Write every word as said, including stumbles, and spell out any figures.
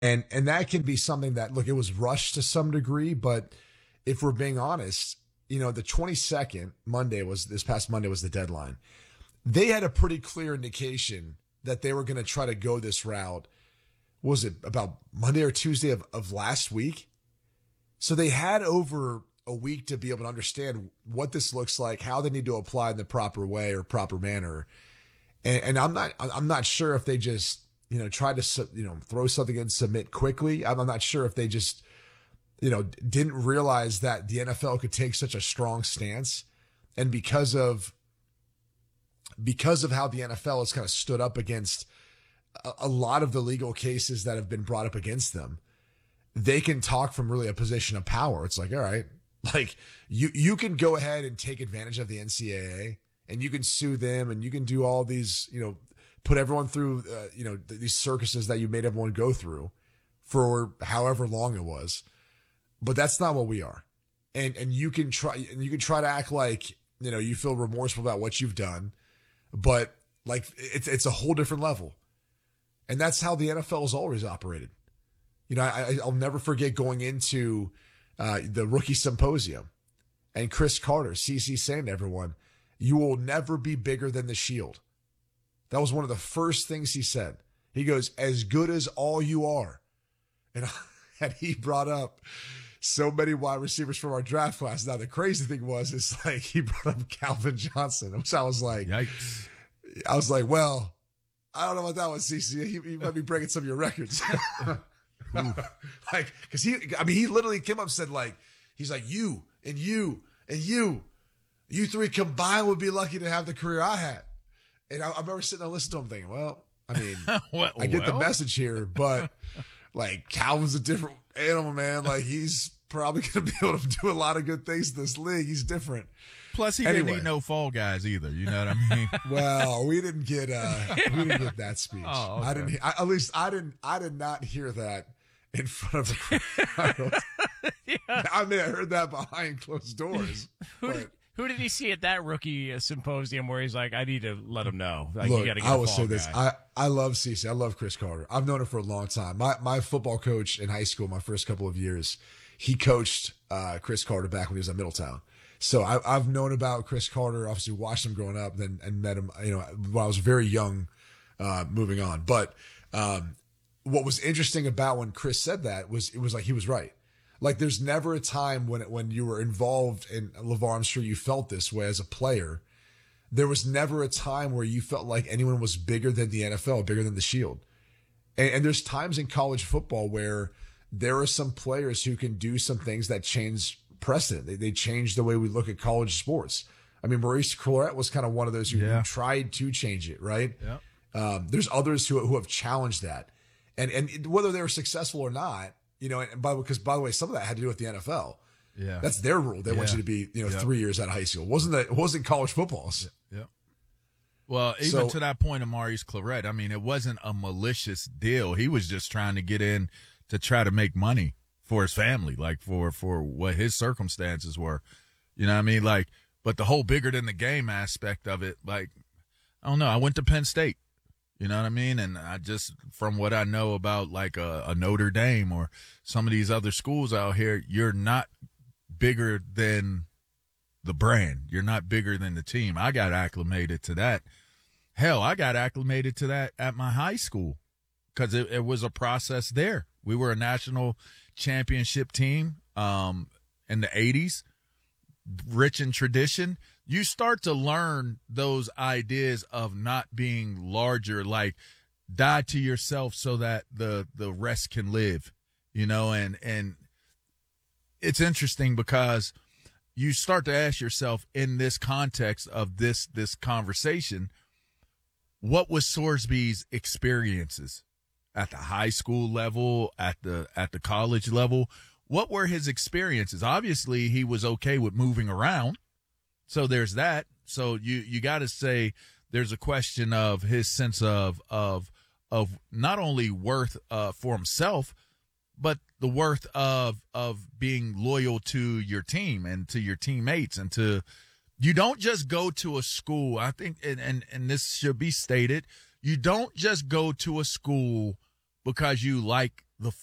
And and that can be something that, look, it was rushed to some degree, but if we're being honest, you know, the twenty-second, Monday was, this past Monday was the deadline. They had a pretty clear indication that they were going to try to go this route. Was it about Monday or Tuesday of, of last week? So they had over a week to be able to understand what this looks like, how they need to apply in the proper way or proper manner. And, and I'm not, I'm not sure if they just, you know, tried to, you know, throw something and submit quickly. I'm not sure if they just, you know, didn't realize that the N F L could take such a strong stance. And because of, because of how the N F L has kind of stood up against a, a lot of the legal cases that have been brought up against them, they can talk from really a position of power. It's like, all right, like you, you can go ahead and take advantage of the N C double A and you can sue them and you can do all these, you know, put everyone through, uh, you know, th- these circuses that you made everyone go through for however long it was. But that's not what we are. And, and you can try, and you can try to act like, you know, you feel remorseful about what you've done, but like it's, it's a whole different level. And that's how the N F L has always operated. You know, I, I'll never forget going into uh, the rookie symposium and Chris Carter, C C, saying to everyone, "You will never be bigger than the Shield." That was one of the first things he said. He goes, "As good as all you are." And, and he brought up so many wide receivers from our draft class. Now, the crazy thing was, is like he brought up Calvin Johnson, which I was like, yikes. I was like, well, I don't know about that one, C C. He, he might be breaking some of your records. Like, cause he, I mean, he literally came up and said, like, he's like, you and you and you, you three combined would be lucky to have the career I had. And I, I remember sitting there listening to him thinking, well, I mean, well, I get well. the message here, but like Calvin's a different animal, man. Like he's probably going to be able to do a lot of good things in this league. He's different. Plus, he Anyway. didn't eat no Fall Guys either. You know what I mean? Well, we didn't get uh, we didn't get that speech. Oh, okay. I didn't. I, at least I didn't. I did not hear that in front of a crowd. Yeah. I mean, I heard that behind closed doors. Who but did, who did he see at that rookie uh, symposium where he's like, I need to let him know. Like, look, you gotta get I a will fall say this: guy. I I love Cece. I love Chris Carter. I've known him for a long time. My my football coach in high school, my first couple of years, he coached uh, Chris Carter back when he was at Middletown. So I, I've known about Chris Carter, obviously watched him growing up, then and met him, you know, when I was very young, uh, moving on. But um, what was interesting about when Chris said that was it was like he was right. Like there's never a time when when you were involved in LeVar, I'm sure you felt this way as a player. There was never a time where you felt like anyone was bigger than the N F L, bigger than the Shield. And, and there's times in college football where there are some players who can do some things that change precedent. They, they changed the way we look at college sports. I mean, Maurice Clarett was kind of one of those who, Yeah. who tried to change it, right? Yeah. Um, there's others who who have challenged that, and and whether they were successful or not, you know. And by because by the way, some of that had to do with the N F L. Yeah. That's their rule. They want Yeah. you to be, you know, Yeah. three years out of high school. It wasn't that? It wasn't college footballs. Yeah. Well, even So- to that point of Maurice Clarett, I mean, it wasn't a malicious deal. He was just trying to get in to try to make money for his family, like for, for what his circumstances were. You know what I mean? Like, but the whole bigger than the game aspect of it, like, I don't know. I went to Penn State. You know what I mean? And I just, from what I know about like a, a Notre Dame or some of these other schools out here, you're not bigger than the brand. You're not bigger than the team. I got acclimated to that. Hell, I got acclimated to that at my high school because it, it was a process there. We were a national championship team um, in the eighties, rich in tradition. You start to learn those ideas of not being larger, like die to yourself so that the, the rest can live, you know, and, and it's interesting because you start to ask yourself in this context of this, this conversation, what was Sorsby's experiences at the high school level, at the, at the college level? What were his experiences? Obviously he was okay with moving around. So there's that. So you, you got to say there's a question of his sense of, of, of not only worth, uh, for himself, but the worth of, of being loyal to your team and to your teammates and to, you don't just go to a school. I think, and, and, and this should be stated, you don't just go to a school because you like